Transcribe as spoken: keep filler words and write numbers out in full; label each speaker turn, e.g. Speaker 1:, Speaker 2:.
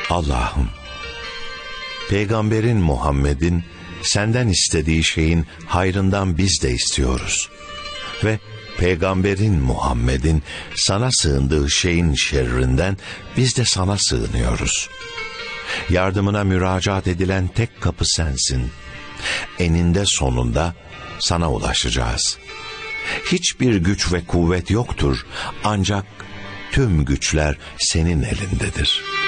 Speaker 1: Allah'ım, Peygamberin Muhammed'in senden istediği şeyin hayrından biz de istiyoruz. Ve Peygamberin Muhammed'in sana sığındığı şeyin şerrinden biz de sana sığınıyoruz. Yardımına müracaat edilen tek kapı sensin. Eninde sonunda sana ulaşacağız. Hiçbir güç ve kuvvet yoktur, ancak tüm güçler senin elindedir.